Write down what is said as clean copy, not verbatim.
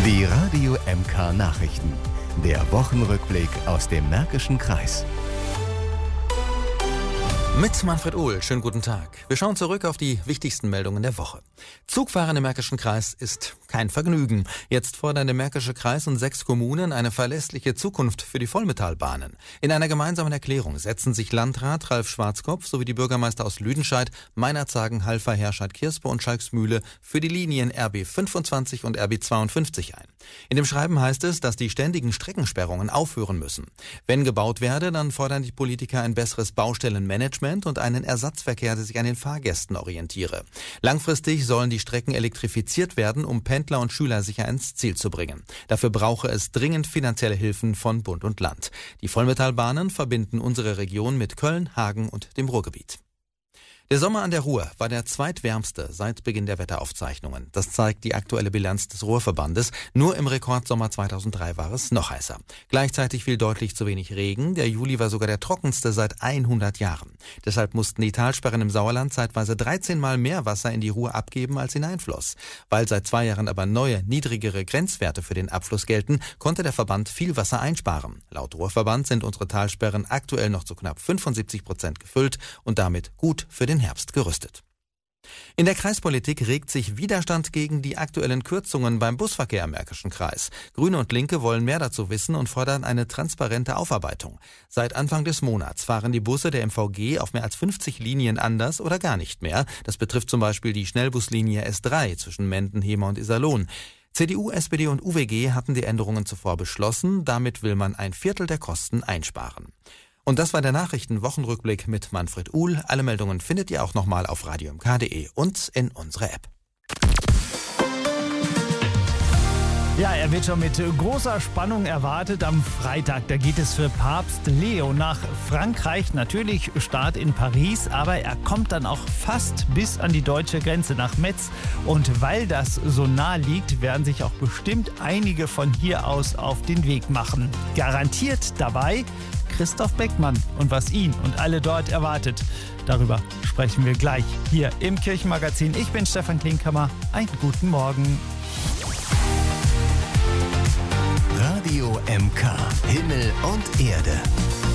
Die Radio MK Nachrichten. Der Wochenrückblick aus dem Märkischen Kreis. Mit Manfred Uhl, schönen guten Tag. Wir schauen zurück auf die wichtigsten Meldungen der Woche. Zugfahren im Märkischen Kreis ist kein Vergnügen. Jetzt fordern der Märkische Kreis und 6 Kommunen eine verlässliche Zukunft für die Vollmetallbahnen. In einer gemeinsamen Erklärung setzen sich Landrat Ralf Schwarzkopf sowie die Bürgermeister aus Lüdenscheid, Meinerzhagen, Halver, Herscheid-Kirspe und Schalksmühle für die Linien RB 25 und RB 52 ein. In dem Schreiben heißt es, dass die ständigen Streckensperrungen aufhören müssen. Wenn gebaut werde, dann fordern die Politiker ein besseres Baustellenmanagement und einen Ersatzverkehr, der sich an den Fahrgästen orientiere. Langfristig sollen die Strecken elektrifiziert werden, um Pendler und Schüler sicher ins Ziel zu bringen. Dafür brauche es dringend finanzielle Hilfen von Bund und Land. Die Vollmetallbahnen verbinden unsere Region mit Köln, Hagen und dem Ruhrgebiet. Der Sommer an der Ruhr war der zweitwärmste seit Beginn der Wetteraufzeichnungen. Das zeigt die aktuelle Bilanz des Ruhrverbandes. Nur im Rekordsommer 2003 war es noch heißer. Gleichzeitig fiel deutlich zu wenig Regen. Der Juli war sogar der trockenste seit 100 Jahren. Deshalb mussten die Talsperren im Sauerland zeitweise 13 Mal mehr Wasser in die Ruhr abgeben, als hineinfloss. Weil seit 2 Jahren aber neue, niedrigere Grenzwerte für den Abfluss gelten, konnte der Verband viel Wasser einsparen. Laut Ruhrverband sind unsere Talsperren aktuell noch zu knapp 75% gefüllt und damit gut für den Herbst gerüstet. In der Kreispolitik regt sich Widerstand gegen die aktuellen Kürzungen beim Busverkehr im Märkischen Kreis. Grüne und Linke wollen mehr dazu wissen und fordern eine transparente Aufarbeitung. Seit Anfang des Monats fahren die Busse der MVG auf mehr als 50 Linien anders oder gar nicht mehr. Das betrifft zum Beispiel die Schnellbuslinie S3 zwischen Menden, Hemer und Iserlohn. CDU, SPD und UWG hatten die Änderungen zuvor beschlossen. Damit will man 1/4 der Kosten einsparen. Und das war der Nachrichten-Wochenrückblick mit Manfred Uhl. Alle Meldungen findet ihr auch nochmal auf radiomk.de und in unserer App. Ja, er wird schon mit großer Spannung erwartet am Freitag. Da geht es für Papst Leo nach Frankreich. Natürlich Start in Paris, aber er kommt dann auch fast bis an die deutsche Grenze nach Metz. Und weil das so nah liegt, werden sich auch bestimmt einige von hier aus auf den Weg machen. Garantiert dabei Christoph Beckmann und was ihn und alle dort erwartet. Darüber sprechen wir gleich hier im Kirchenmagazin. Ich bin Stefan Klinkhammer. Einen guten Morgen. Radio MK, Himmel und Erde.